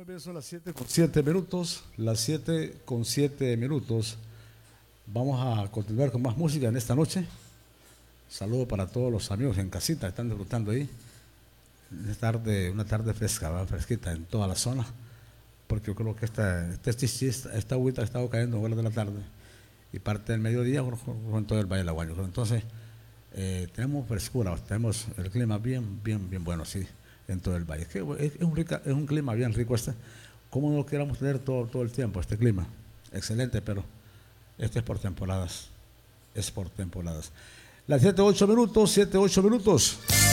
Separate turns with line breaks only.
Muy bien, son las 7:07. Las 7:07. Vamos a continuar con más música en esta noche. Saludo para todos los amigos en casita que están disfrutando ahí. Una tarde fresca, ¿verdad? Fresquita en toda la zona. Porque yo creo que esta agüita ha estado cayendo en horas de la tarde y parte del mediodía en todo el Valle del Aguayo. Entonces, tenemos frescura, tenemos el clima bien bueno, sí, en todo el valle. Es un clima bien rico este. ¿Cómo no lo queramos tener todo el tiempo, este clima? Excelente, pero este es por temporadas. Es por temporadas. Las 7:08.